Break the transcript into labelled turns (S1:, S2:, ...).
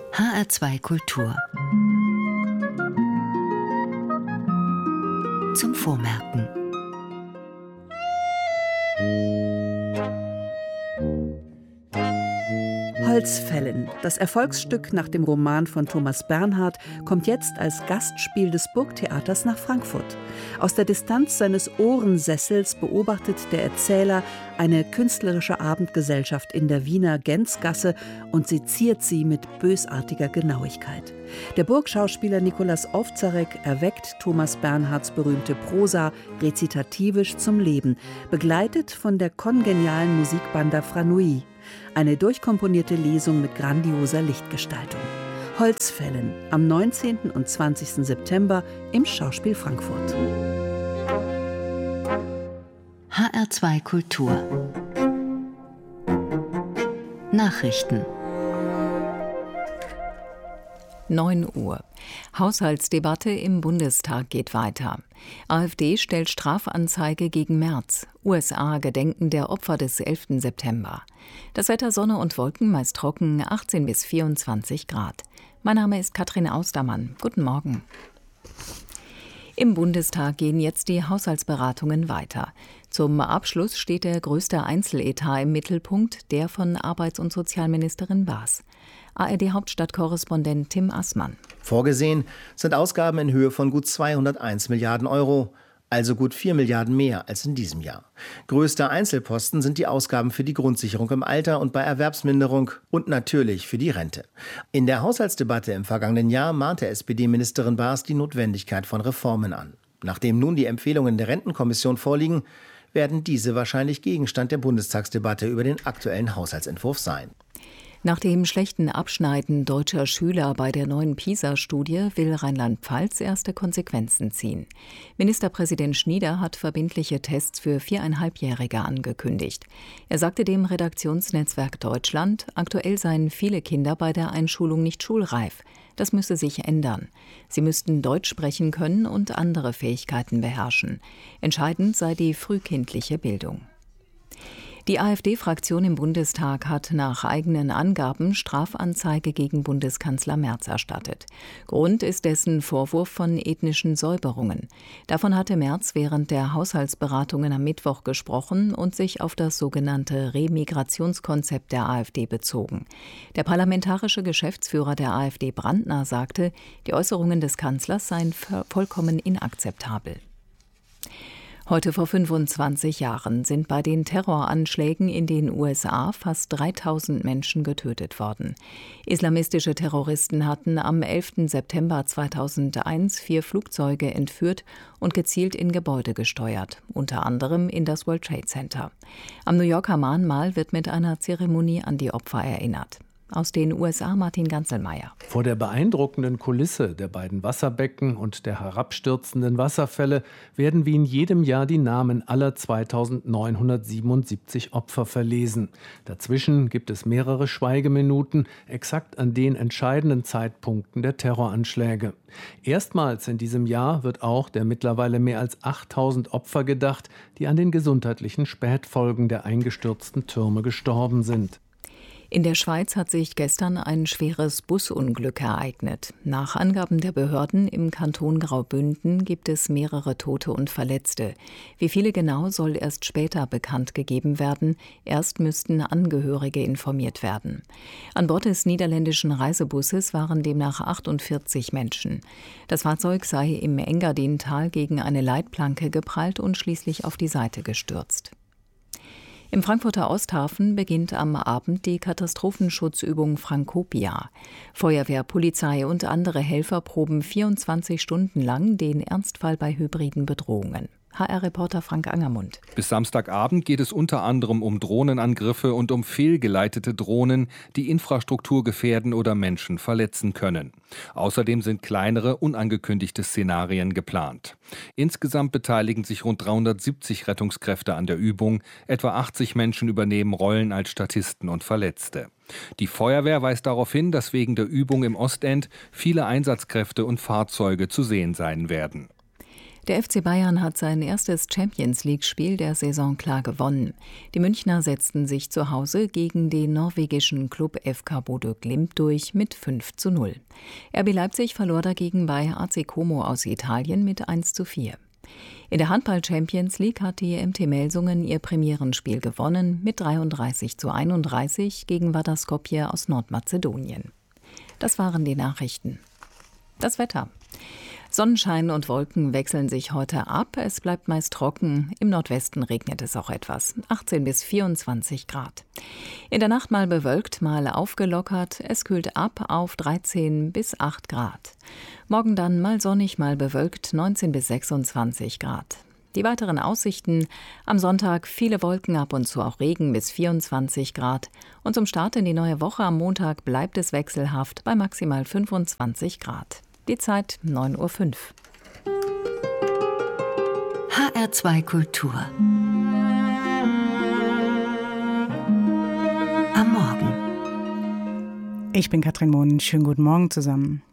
S1: HR2 Kultur. Zum Vormerken.
S2: Holzfällen, das Erfolgsstück nach dem Roman von Thomas Bernhard, kommt jetzt als Gastspiel des Burgtheaters nach Frankfurt. Aus der Distanz seines Ohrensessels beobachtet der Erzähler eine künstlerische Abendgesellschaft in der Wiener Gänzgasse und seziert sie mit bösartiger Genauigkeit. Der Burgschauspieler Nikolaus Ovtcharek erweckt Thomas Bernhards berühmte Prosa rezitativisch zum Leben, begleitet von der kongenialen Musikbanda Franui. Eine durchkomponierte Lesung mit grandioser Lichtgestaltung. Holzfällen am 19. und 20. September im Schauspiel Frankfurt.
S1: HR2 Kultur. Nachrichten.
S3: 9 Uhr. Haushaltsdebatte im Bundestag geht weiter. AfD stellt Strafanzeige gegen Merz. USA gedenken der Opfer des 11. September. Das Wetter Sonne und Wolken, meist trocken, 18 bis 24 Grad. Mein Name ist Katrin Austermann. Guten Morgen. Im Bundestag gehen jetzt die Haushaltsberatungen weiter. Zum Abschluss steht der größte Einzeletat im Mittelpunkt, der von Arbeits- und Sozialministerin Baas. ARD-Hauptstadtkorrespondent Tim Assmann.
S4: Vorgesehen sind Ausgaben in Höhe von gut 201 Milliarden Euro, also gut 4 Milliarden mehr als in diesem Jahr. Größter Einzelposten sind die Ausgaben für die Grundsicherung im Alter und bei Erwerbsminderung und natürlich für die Rente. In der Haushaltsdebatte im vergangenen Jahr mahnte SPD-Ministerin Baas die Notwendigkeit von Reformen an. Nachdem nun die Empfehlungen der Rentenkommission vorliegen, werden diese wahrscheinlich Gegenstand der Bundestagsdebatte über den aktuellen Haushaltsentwurf sein.
S3: Nach dem schlechten Abschneiden deutscher Schüler bei der neuen PISA-Studie will Rheinland-Pfalz erste Konsequenzen ziehen. Ministerpräsident Schnieder hat verbindliche Tests für 4,5-Jährige angekündigt. Er sagte dem Redaktionsnetzwerk Deutschland, aktuell seien viele Kinder bei der Einschulung nicht schulreif. Das müsse sich ändern. Sie müssten Deutsch sprechen können und andere Fähigkeiten beherrschen. Entscheidend sei die frühkindliche Bildung. Die AfD-Fraktion im Bundestag hat nach eigenen Angaben Strafanzeige gegen Bundeskanzler Merz erstattet. Grund ist dessen Vorwurf von ethnischen Säuberungen. Davon hatte Merz während der Haushaltsberatungen am Mittwoch gesprochen und sich auf das sogenannte Remigrationskonzept der AfD bezogen. Der parlamentarische Geschäftsführer der AfD Brandner sagte, die Äußerungen des Kanzlers seien vollkommen inakzeptabel. Heute vor 25 Jahren sind bei den Terroranschlägen in den USA fast 3000 Menschen getötet worden. Islamistische Terroristen hatten am 11. September 2001 4 Flugzeuge entführt und gezielt in Gebäude gesteuert, unter anderem in das World Trade Center. Am New Yorker Mahnmal wird mit einer Zeremonie an die Opfer erinnert. Aus den USA Martin Ganzelmeier.
S5: Vor der beeindruckenden Kulisse der beiden Wasserbecken und der herabstürzenden Wasserfälle werden wie in jedem Jahr die Namen aller 2977 Opfer verlesen. Dazwischen gibt es mehrere Schweigeminuten, exakt an den entscheidenden Zeitpunkten der Terroranschläge. Erstmals in diesem Jahr wird auch der mittlerweile mehr als 8000 Opfer gedacht, die an den gesundheitlichen Spätfolgen der eingestürzten Türme gestorben sind.
S3: In der Schweiz hat sich gestern ein schweres Busunglück ereignet. Nach Angaben der Behörden im Kanton Graubünden gibt es mehrere Tote und Verletzte. Wie viele genau, soll erst später bekannt gegeben werden. Erst müssten Angehörige informiert werden. An Bord des niederländischen Reisebusses waren demnach 48 Menschen. Das Fahrzeug sei im Engadintal gegen eine Leitplanke geprallt und schließlich auf die Seite gestürzt. Im Frankfurter Osthafen beginnt am Abend die Katastrophenschutzübung Frankopia. Feuerwehr, Polizei und andere Helfer proben 24 Stunden lang den Ernstfall bei hybriden Bedrohungen. HR-Reporter Frank Angermund.
S6: Bis Samstagabend geht es unter anderem um Drohnenangriffe und um fehlgeleitete Drohnen, die Infrastruktur gefährden oder Menschen verletzen können. Außerdem sind kleinere, unangekündigte Szenarien geplant. Insgesamt beteiligen sich rund 370 Rettungskräfte an der Übung. Etwa 80 Menschen übernehmen Rollen als Statisten und Verletzte. Die Feuerwehr weist darauf hin, dass wegen der Übung im Ostend viele Einsatzkräfte und Fahrzeuge zu sehen sein werden.
S3: Der FC Bayern hat sein erstes Champions-League-Spiel der Saison klar gewonnen. Die Münchner setzten sich zu Hause gegen den norwegischen Klub FK Bodø Glimt durch mit 5:0. RB Leipzig verlor dagegen bei AC Como aus Italien mit 1:4. In der Handball-Champions League hat die MT Melsungen ihr Premierenspiel gewonnen mit 33:31 gegen Vardar Skopje aus Nordmazedonien. Das waren die Nachrichten. Das Wetter. Sonnenschein und Wolken wechseln sich heute ab. Es bleibt meist trocken. Im Nordwesten regnet es auch etwas. 18 bis 24 Grad. In der Nacht mal bewölkt, mal aufgelockert. Es kühlt ab auf 13 bis 8 Grad. Morgen dann mal sonnig, mal bewölkt, 19 bis 26 Grad. Die weiteren Aussichten: am Sonntag viele Wolken, ab und zu auch Regen bis 24 Grad. Und zum Start in die neue Woche am Montag bleibt es wechselhaft bei maximal 25 Grad. Die Zeit 9:05 Uhr.
S1: HR2 Kultur. Am Morgen.
S7: Ich bin Katrin Mohn. Schönen guten Morgen zusammen.